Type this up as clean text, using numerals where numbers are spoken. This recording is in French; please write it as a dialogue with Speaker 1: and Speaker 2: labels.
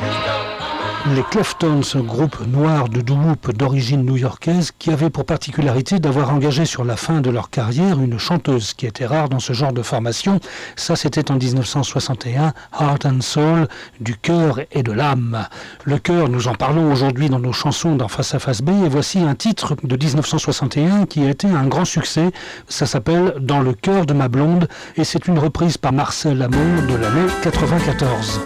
Speaker 1: Les Cleftones, un groupe noir de doo-wop d'origine new-yorkaise qui avait pour particularité d'avoir engagé sur la fin de leur carrière une chanteuse, ce qui était rare dans ce genre de formation. Ça, c'était en 1961, Heart and Soul, du cœur et de l'âme. Le cœur, nous en parlons aujourd'hui dans nos chansons dans Face à Face B, et voici un titre de 1961 qui a été un grand succès. Ça s'appelle Dans le cœur de ma blonde, et c'est une reprise par Marcel Amont de l'année 94.